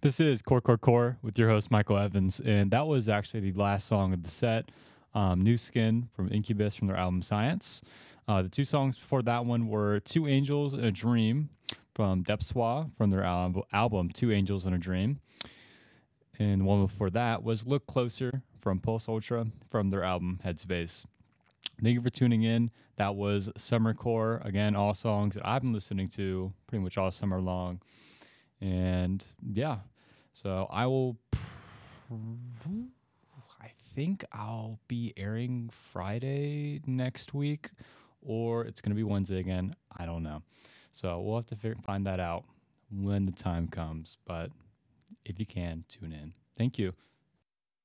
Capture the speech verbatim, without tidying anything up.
This is Core Core Core with your host Michael Evans, and that was actually the last song of the set. Um, New Skin from Incubus from their album Science. Uh, the two songs before that one were Two Angels and a Dream from Depswa from their al- album Two Angels and a Dream. And the one before that was Look Closer from Pulse Ultra from their album Headspace. Thank you for tuning in. That was Summer Core. Again, all songs that I've been listening to pretty much all summer long. And yeah, so I will. I think I'll be airing Friday next week, or it's going to be Wednesday again. I don't know. So we'll have to fi- find that out when the time comes. But if you can, tune in. Thank you.